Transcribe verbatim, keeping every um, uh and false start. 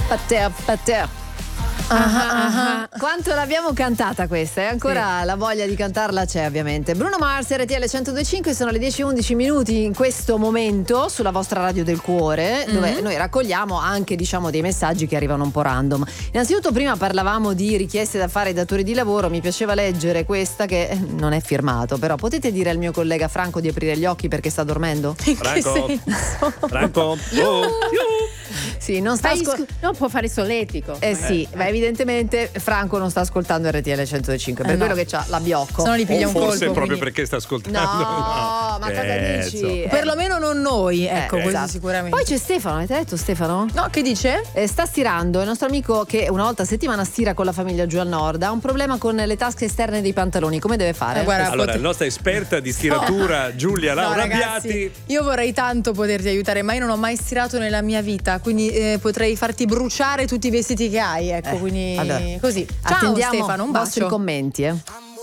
Pater, pater. Ah, ah, ah. Quanto l'abbiamo cantata questa, e ancora sì. La voglia di cantarla c'è, ovviamente. Bruno Mars, R T L centodue e cinque, sono le dieci e undici minuti in questo momento sulla vostra radio del cuore, mm-hmm. dove noi raccogliamo anche, diciamo, dei messaggi che arrivano un po' random. Innanzitutto, prima parlavamo di richieste da fare ai datori di lavoro, mi piaceva leggere questa che non è firmato, però potete dire al mio collega Franco di aprire gli occhi perché sta dormendo? Franco, Franco, oh. Sì, non sta ascol- non può fare solletico. Eh sì, ma evidentemente Franco non sta ascoltando R T L centodue e cinque, per eh quello no. che c'ha l'abbiocco. Se no li piglia un forse colpo. proprio quindi. Perché sta ascoltando. No, no. ma cosa eh, dici? Eh. Perlomeno non noi, ecco, eh, questo esatto. sicuramente. Poi c'è Stefano, avete detto Stefano? No, che dice? Eh, sta stirando, il nostro amico che una volta a settimana stira con la famiglia giù al nord, ha un problema con le tasche esterne dei pantaloni, come deve fare? Eh, guarda, allora, pote- la nostra esperta di stiratura, Giulia no, Laura ragazzi, Abbiati. io vorrei tanto poterti aiutare, ma io non ho mai stirato nella mia vita, quindi eh, potrei farti bruciare tutti i vestiti che hai, ecco, eh, quindi allora, così. Ciao attendiamo Stefano, un i vostri bacio. commenti, eh.